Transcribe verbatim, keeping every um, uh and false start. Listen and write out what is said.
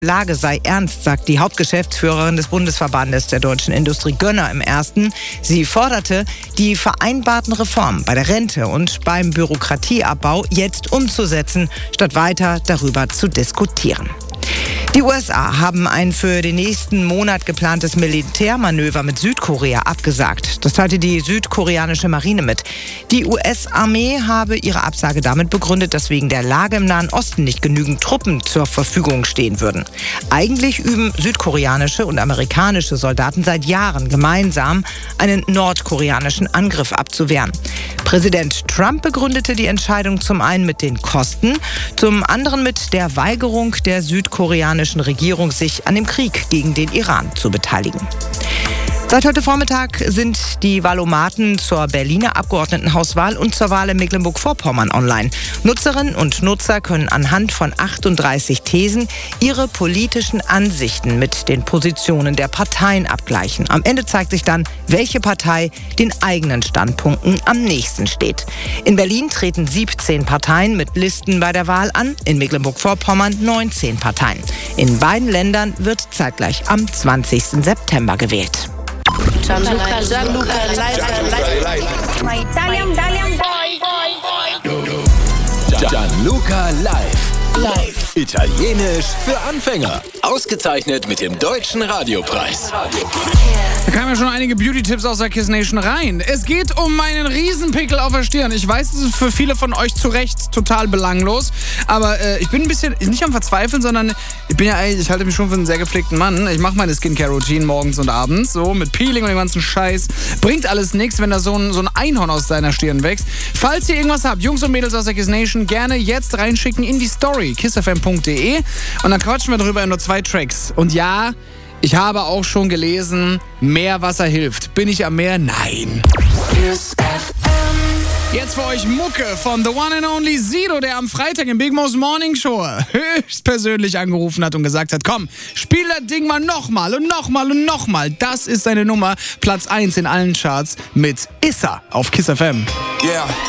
Lage sei ernst, sagt die Hauptgeschäftsführerin des Bundesverbandes der deutschen Industrie Gönner im Ersten. Sie forderte, die vereinbarten Reformen bei der Rente und beim Bürokratieabbau jetzt umzusetzen, statt weiter darüber zu diskutieren. Die U S A haben ein für den nächsten Monat geplantes Militärmanöver mit Südkorea abgesagt. Das teilte die südkoreanische Marine mit. Die U S-Armee habe ihre Absage damit begründet, dass wegen der Lage im Nahen Osten nicht genügend Truppen zur Verfügung stehen würden. Eigentlich üben südkoreanische und amerikanische Soldaten seit Jahren gemeinsam, einen nordkoreanischen Angriff abzuwehren. Präsident Trump begründete die Entscheidung zum einen mit den Kosten, zum anderen mit der Weigerung der südkoreanischen Regierung, sich an dem Krieg gegen den Iran zu beteiligen. Seit heute Vormittag sind die Wahlomaten zur Berliner Abgeordnetenhauswahl und zur Wahl in Mecklenburg-Vorpommern online. Nutzerinnen und Nutzer können anhand von achtunddreißig Thesen ihre politischen Ansichten mit den Positionen der Parteien abgleichen. Am Ende zeigt sich dann, welche Partei den eigenen Standpunkten am nächsten steht. In Berlin treten siebzehn Parteien mit Listen bei der Wahl an, in Mecklenburg-Vorpommern neunzehn Parteien. In beiden Ländern wird zeitgleich am zwanzigsten September gewählt. Gianluca, Gianluca, live, my Italian, Italian boy. Gianluca live. Live. Italienisch für Anfänger. Ausgezeichnet mit dem Deutschen Radiopreis. Da kamen ja schon einige Beauty-Tipps aus der Kiss Nation rein. Es geht um meinen Riesenpickel auf der Stirn. Ich weiß, das ist für viele von euch zu Recht total belanglos. Aber äh, ich bin ein bisschen, nicht am Verzweifeln, sondern ich bin ja eigentlich, ich halte mich schon für einen sehr gepflegten Mann. Ich mache meine Skincare-Routine morgens und abends, so mit Peeling und dem ganzen Scheiß. Bringt alles nichts, wenn da so ein, so ein Einhorn aus deiner Stirn wächst. Falls ihr irgendwas habt, Jungs und Mädels aus der Kiss Nation, gerne jetzt reinschicken in die Story, kiss f m punkt d e, und dann quatschen wir drüber in nur zwei Tracks. Und ja, ich habe auch schon gelesen, Meerwasser hilft. Bin ich am Meer? Nein. Jetzt für euch Mucke von The One and Only Sido, der am Freitag im Big Mo's Morning Show höchstpersönlich angerufen hat und gesagt hat, komm, spiel das Ding mal nochmal und nochmal und nochmal. Das ist seine Nummer, Platz eins in allen Charts mit Issa auf Kiss F M. Yeah.